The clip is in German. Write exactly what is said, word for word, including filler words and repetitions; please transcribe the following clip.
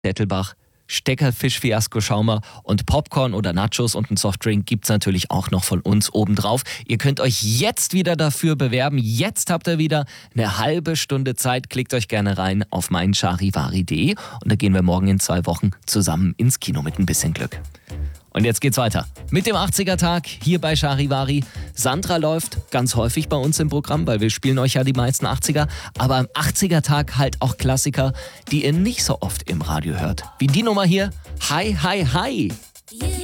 Dettelbach, Steckerfisch Fiasko Schaumer und Popcorn oder Nachos und einen Softdrink gibt's natürlich auch noch von uns obendrauf. Ihr könnt euch jetzt wieder dafür bewerben. Jetzt habt ihr wieder eine halbe Stunde Zeit. Klickt euch gerne rein auf meincharivari punkt de und da gehen wir morgen in zwei Wochen zusammen ins Kino mit ein bisschen Glück. Und jetzt geht's weiter mit dem achtziger-Tag hier bei Charivari. Sandra läuft ganz häufig bei uns im Programm, weil wir spielen euch ja die meisten achtziger. Aber am achtziger-Tag halt auch Klassiker, die ihr nicht so oft im Radio hört. Wie die Nummer hier, Hi, Hi, Hi.